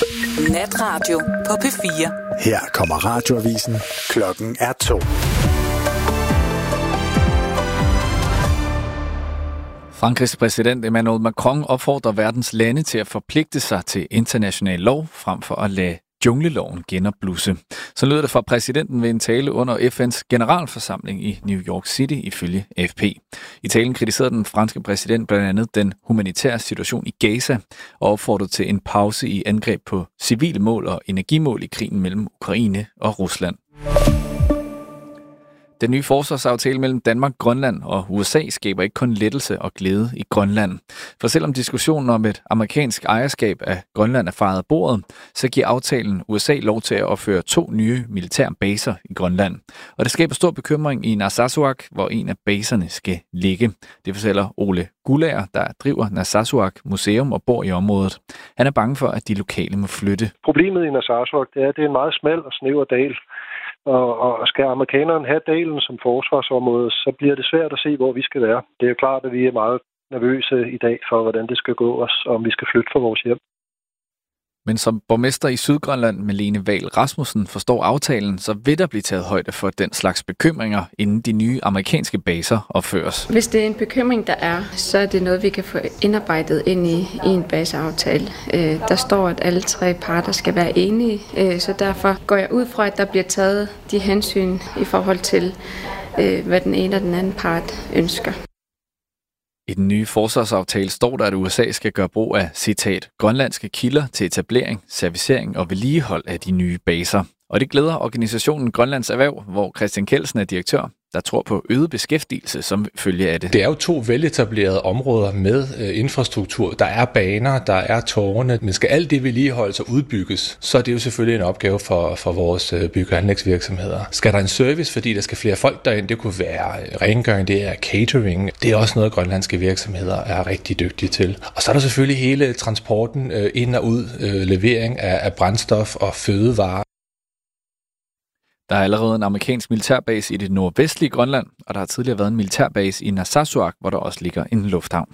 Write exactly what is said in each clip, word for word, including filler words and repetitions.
Natradio på P fire. Her kommer radioavisen. Klokken er to. Frankrigs præsident Emmanuel Macron opfordrer verdens lande til at forpligte sig til international lov, frem for at lade jungleloven genopblusse. Så lød det fra præsidenten ved en tale under F N's generalforsamling i New York City, ifølge A F P. I talen kritiserede den franske præsident blandt andet den humanitære situation i Gaza og opfordrede til en pause i angreb på civile mål og energimål i krigen mellem Ukraine og Rusland. Den nye forsvarsaftale mellem Danmark, Grønland og U S A skaber ikke kun lettelse og glæde i Grønland. For selvom diskussionen om et amerikansk ejerskab af Grønland er fejet af bordet, så giver aftalen U S A lov til at opføre to nye militære baser i Grønland. Og det skaber stor bekymring i Narsarsuaq, hvor en af baserne skal ligge. Det fortæller Ole Gulager, der driver Narsarsuaq Museum og bor i området. Han er bange for, at de lokale må flytte. Problemet i Narsarsuaq er, at det er en meget smal og snæver dal. Og, og skal amerikanerne have dalen som forsvarsområde, så bliver det svært at se, hvor vi skal være. Det er jo klart, at vi er meget nervøse i dag for, hvordan det skal gå os, og om vi skal flytte fra vores hjem. Men som borgmester i Sydgrønland, Malene Wahl Rasmussen, forstår aftalen, så vil der blive taget højde for den slags bekymringer, inden de nye amerikanske baser opføres. Hvis det er en bekymring, der er, så er det noget, vi kan få indarbejdet ind i, i en baseaftale. Øh, der står, at alle tre parter skal være enige, øh, så derfor går jeg ud fra, at der bliver taget de hensyn i forhold til, øh, hvad den ene og den anden part ønsker. I den nye forsvarsaftale står der, at U S A skal gøre brug af, citat, grønlandske kilder til etablering, servicering og vedligehold af de nye baser. Og det glæder organisationen Grønlands Erhverv, hvor Christian Kelsen er direktør, der tror på øget beskæftigelse som følge af det. Det er jo to veletablerede områder med øh, infrastruktur. Der er baner, der er tårne, men skal alt det vedligeholdes og udbygges, så er det jo selvfølgelig en opgave for, for vores øh, bygge- og anlægsvirksomheder. Skal der en service, fordi der skal flere folk derind? Det kunne være rengøring, det er catering. Det er også noget, grønlandske virksomheder er rigtig dygtige til. Og så er der selvfølgelig hele transporten øh, ind og ud, øh, levering af, af brændstof og fødevarer. Der er allerede en amerikansk militærbase i det nordvestlige Grønland, og der har tidligere været en militærbase i Narsarsuaq, hvor der også ligger en lufthavn.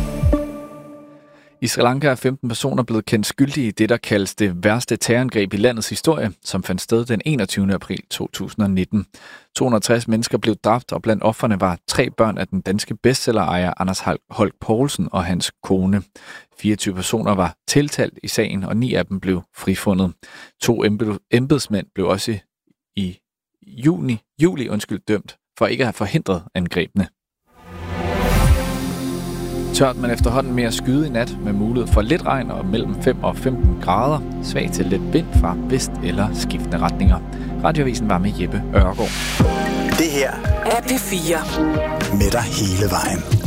I Sri Lanka er femten personer blevet kendt skyldige i det, der kaldes det værste terrorangreb i landets historie, som fandt sted den enogtyvende april to tusind nitten. to hundrede og tres mennesker blev dræbt, og blandt ofrene var tre børn af den danske bestsellerejer Anders Holk Poulsen og hans kone. fireogtyve personer var tiltalt i sagen, og ni af dem blev frifundet. To embedsmænd blev også i juni, juli undskyld, dømt for ikke at have forhindret angrebene. Tørt, men efterhånden mere skyde i nat med mulighed for lidt regn og mellem fem og femten grader. Svag til let vind fra vest eller skiftende retninger. Radioavisen var med Jeppe Ørgaard. Det her er P fire. Med dig hele vejen.